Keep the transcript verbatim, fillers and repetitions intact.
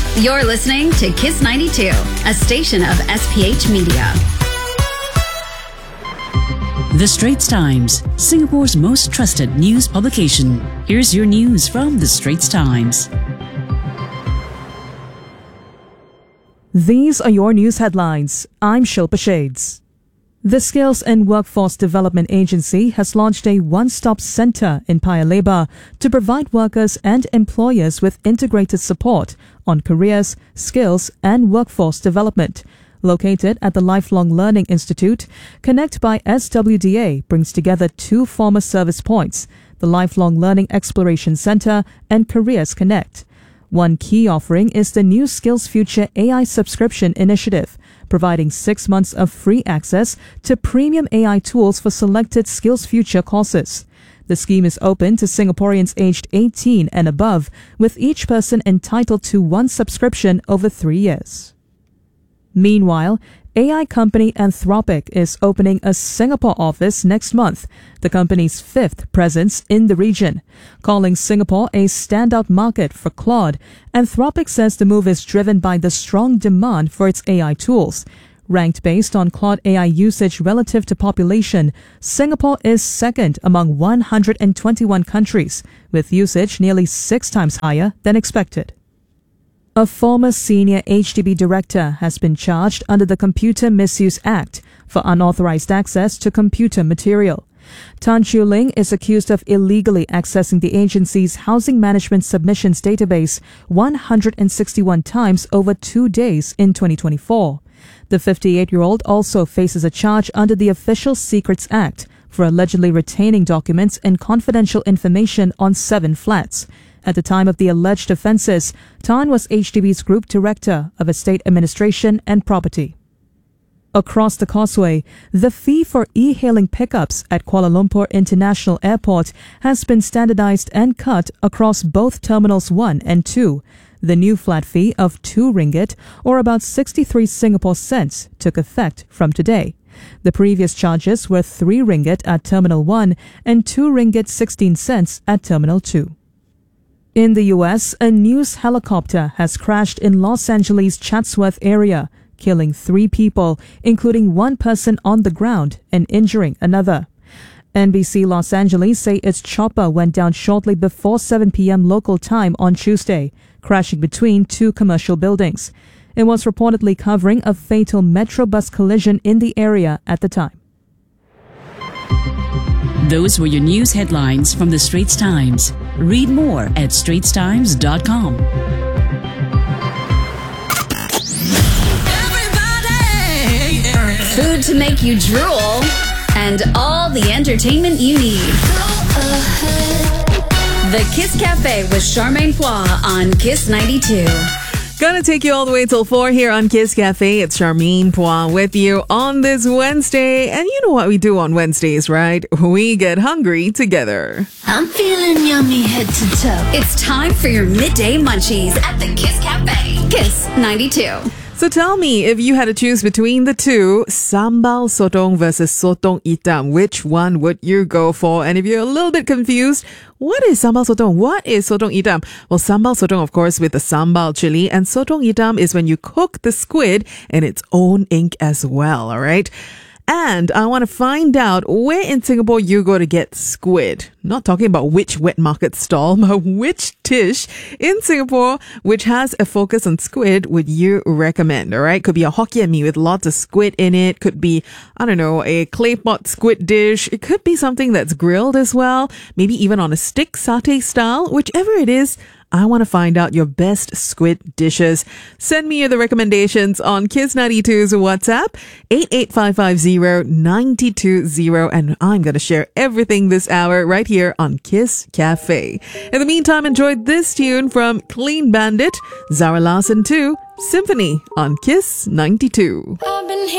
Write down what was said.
You're listening to Kiss ninety-two, a station of S P H Media. The Straits Times, Singapore's most trusted news publication. Here's your news from The Straits Times. These are your news headlines. I'm Shilpa Shades. The Skills and Workforce Development Agency has launched a one-stop center in Paya Lebar to provide workers and employers with integrated support on careers, skills, and workforce development. Located at the Lifelong Learning Institute, Connect by S W D A brings together two former service points, the Lifelong Learning Exploration Center and Careers Connect. One key offering is the new Skills Future A I subscription initiative, providing six months of free access to premium A I tools for selected Skills Future courses. The scheme is open to Singaporeans aged eighteen and above, with each person entitled to one subscription over three years. Meanwhile, A I company Anthropic is opening a Singapore office next month, the company's fifth presence in the region. Calling Singapore a standout market for Claude, Anthropic says the move is driven by the strong demand for its A I tools. Ranked based on Claude A I usage relative to population, Singapore is second among one hundred twenty-one countries, with usage nearly six times higher than expected. A former senior H D B director has been charged under the Computer Misuse Act for unauthorized access to computer material. Tan Chiu Ling is accused of illegally accessing the agency's housing management submissions database one hundred sixty-one times over two days in twenty twenty-four. The fifty-eight-year-old also faces a charge under the Official Secrets Act for allegedly retaining documents and confidential information on seven flats. At the time of the alleged offences, Tan was H D B's Group Director of Estate Administration and Property. Across the causeway, the fee for e-hailing pickups at Kuala Lumpur International Airport has been standardised and cut across both Terminals one and two. The new flat fee of two ringgit, or about sixty-three Singapore cents, took effect from today. The previous charges were three ringgit at Terminal one and two ringgit sixteen cents at Terminal two. In the U S, a news helicopter has crashed in Los Angeles' Chatsworth area, killing three people, including one person on the ground, and injuring another. N B C Los Angeles say its chopper went down shortly before seven p.m. local time on Tuesday, crashing between two commercial buildings. It was reportedly covering a fatal Metro bus collision in the area at the time. Those were your news headlines from The Straits Times. Read more at straits times dot com. Food to make you drool, and all the entertainment you need. The Kiss Cafe with Charmaine Pois on Kiss ninety-two. Gonna take you all the way till four here on Kiss Cafe. It's Charmaine Pois with you on this Wednesday. And you know what we do on Wednesdays, right? We get hungry together. I'm feeling yummy head to toe. It's time for your midday munchies at the Kiss Cafe. Kiss ninety-two. So tell me, if you had to choose between the two, sambal sotong versus sotong hitam, which one would you go for? And if you're a little bit confused, what is sambal sotong? What is sotong hitam? Well, sambal sotong, of course, with the sambal chili, and sotong hitam is when you cook the squid in its own ink as well, all right? And I want to find out where in Singapore you go to get squid. Not talking about which wet market stall, but which dish in Singapore which has a focus on squid would you recommend, all right? Could be a Hokkien mee with lots of squid in it. Could be, I don't know, a clay pot squid dish. It could be something that's grilled as well. Maybe even on a stick, satay style. Whichever it is, I want to find out your best squid dishes. Send me the recommendations on Kiss ninety-two's WhatsApp, eight eight five five zero nine two zero, and I'm going to share everything this hour right here on Kiss Cafe. In the meantime, enjoy this tune from Clean Bandit, Zara Larsson two, Symphony on Kiss ninety-two. I've been